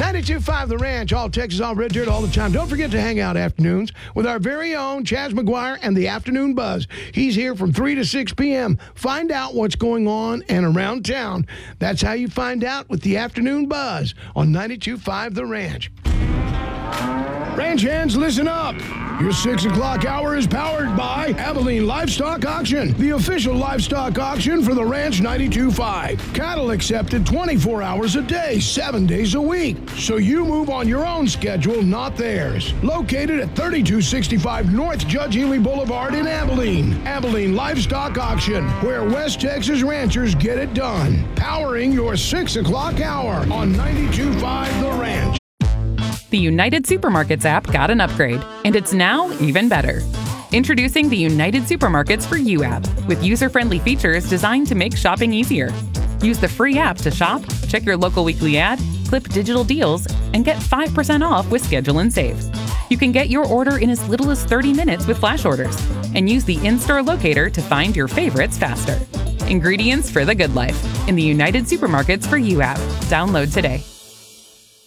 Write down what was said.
92.5 The Ranch, all Texas, all Red Dirt, all the time. Don't forget to hang out afternoons with our very own Chaz McGuire and the Afternoon Buzz. He's here from 3 to 6 p.m. Find out what's going on and around town. That's how you find out with the Afternoon Buzz on 92.5 The Ranch. Ranch hands, listen up. Your 6 o'clock hour is powered by Abilene Livestock Auction, the official livestock auction for the Ranch 92.5. Cattle accepted 24 hours a day, 7 days a week. So you move on your own schedule, not theirs. Located at 3265 North Judge Ely Boulevard in Abilene. Abilene Livestock Auction, where West Texas ranchers get it done. Powering your 6 o'clock hour on 92.5 The Ranch. The United Supermarkets app got an upgrade, and it's now even better. Introducing the United Supermarkets for You app, with user-friendly features designed to make shopping easier. Use the free app to shop, check your local weekly ad, clip digital deals, and get 5% off with Schedule and Save. You can get your order in as little as 30 minutes with flash orders, and use the in-store locator to find your favorites faster. Ingredients for the good life in the United Supermarkets for You app. Download today.